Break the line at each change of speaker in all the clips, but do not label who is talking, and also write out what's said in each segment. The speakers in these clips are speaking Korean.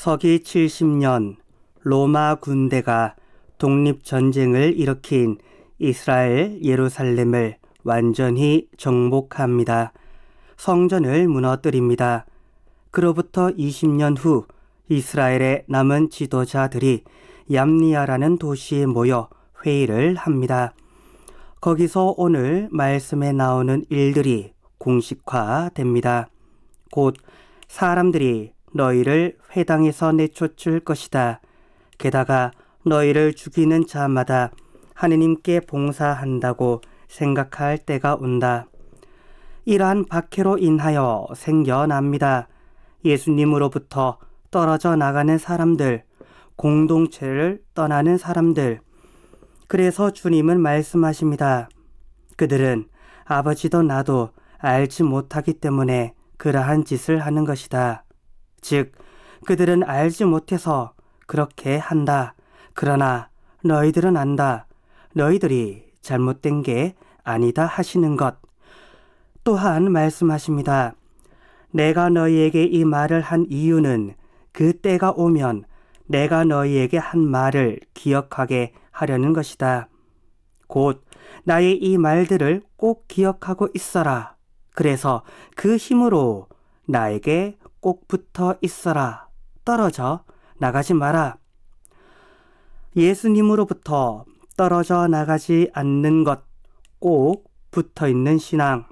서기 70년 로마 군대가 독립전쟁을 일으킨 이스라엘 예루살렘을 완전히 정복합니다. 성전을 무너뜨립니다. 그로부터 20년 후 이스라엘의 남은 지도자들이 얌니아라는 도시에 모여 회의를 합니다. 거기서 오늘 말씀에 나오는 일들이 공식화됩니다. 곧 사람들이 너희를 회당에서 내쫓을 것이다. 게다가 너희를 죽이는 자마다 하느님께 봉사한다고 생각할 때가 온다. 이러한 박해로 인하여 생겨납니다. 예수님으로부터 떨어져 나가는 사람들, 공동체를 떠나는 사람들. 그래서 주님은 말씀하십니다. 그들은 아버지도 나도 알지 못하기 때문에 그러한 짓을 하는 것이다. 즉, 그들은 알지 못해서 그렇게 한다. 그러나 너희들은 안다. 너희들이 잘못된 게 아니다 하시는 것. 또한 말씀하십니다. 내가 너희에게 이 말을 한 이유는 그 때가 오면 내가 너희에게 한 말을 기억하게 하려는 것이다. 곧 나의 이 말들을 꼭 기억하고 있어라. 그래서 그 힘으로 나에게 꼭 붙어 있어라. 떨어져 나가지 마라. 예수님으로부터 떨어져 나가지 않는 것, 꼭 붙어 있는 신앙.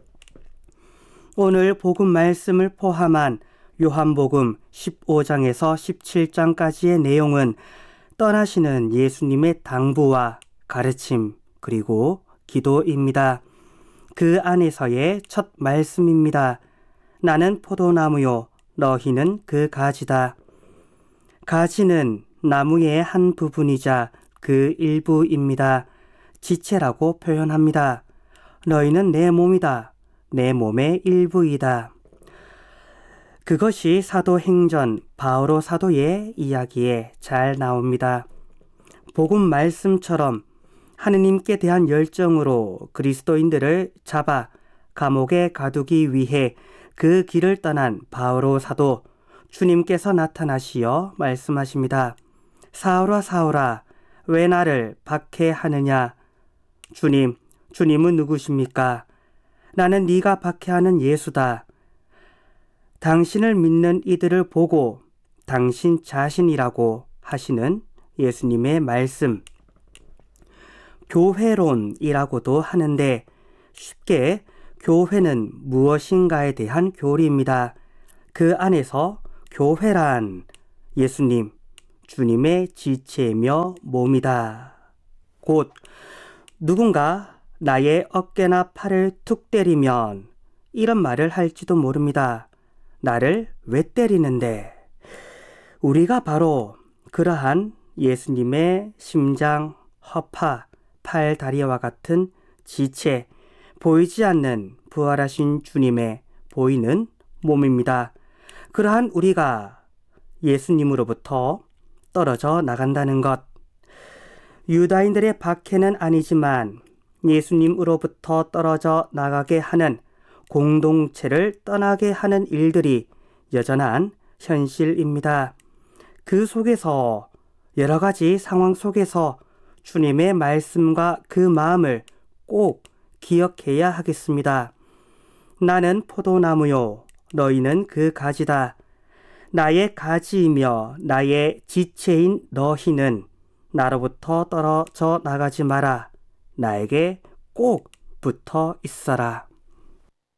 오늘 복음 말씀을 포함한 요한복음 15장에서 17장까지의 내용은 떠나시는 예수님의 당부와 가르침 그리고 기도입니다. 그 안에서의 첫 말씀입니다. 나는 포도나무요, 너희는 그 가지다. 가지는 나무의 한 부분이자 그 일부입니다. 지체라고 표현합니다. 너희는 내 몸이다. 내 몸의 일부이다. 그것이 사도행전 바오로 사도의 이야기에 잘 나옵니다. 복음 말씀처럼 하느님께 대한 열정으로 그리스도인들을 잡아 감옥에 가두기 위해 그 길을 떠난 바오로 사도, 주님께서 나타나시어 말씀하십니다. 사울아 사울아 왜 나를 박해하느냐? 주님은 누구십니까? 나는 네가 박해하는 예수다. 당신을 믿는 이들을 보고 당신 자신이라고 하시는 예수님의 말씀. 교회론이라고도 하는데 쉽게 교회는 무엇인가에 대한 교리입니다. 그 안에서 교회란 예수님, 주님의 지체며 몸이다. 곧 누군가 나의 어깨나 팔을 툭 때리면 이런 말을 할지도 모릅니다. 나를 왜 때리는데? 우리가 바로 그러한 예수님의 심장, 허파, 팔, 다리와 같은 지체, 보이지 않는 부활하신 주님의 보이는 몸입니다. 그러한 우리가 예수님으로부터 떨어져 나간다는 것. 유다인들의 박해는 아니지만 예수님으로부터 떨어져 나가게 하는 공동체를 떠나게 하는 일들이 여전한 현실입니다. 그 속에서 여러 가지 상황 속에서 주님의 말씀과 그 마음을 꼭 기억해야 하겠습니다. 나는 포도나무요, 너희는 그 가지다. 나의 가지이며 나의 지체인 너희는 나로부터 떨어져 나가지 마라. 나에게 꼭 붙어 있어라.